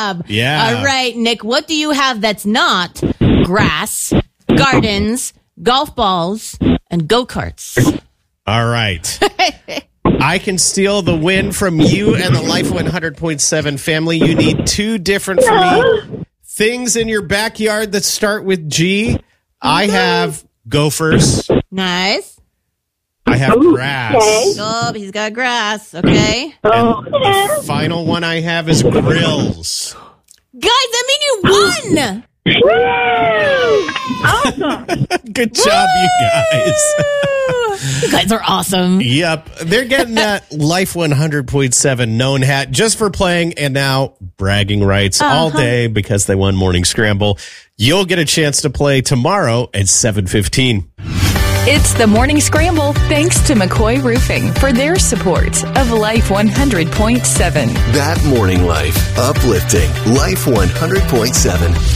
job. Yeah. All right, Nick, what do you have that's not grass, gardens, golf balls, and go-karts? All right. I can steal the win from you and the Life 100.7 family. You need two different for me things in your backyard that start with G. I have gophers. Nice. I have grass. Okay. Oh, he's got grass. Okay. And the final one I have is grills. Guys, that means you won. Awesome. Good job, you guys. You guys are awesome. Yep. They're getting that Life 100.7 known hat just for playing and now bragging rights all day because they won Morning Scramble. You'll get a chance to play tomorrow at 7:15. It's the Morning Scramble, thanks to McCoy Roofing for their support of Life 100.7. That morning life. Uplifting. Life 100.7.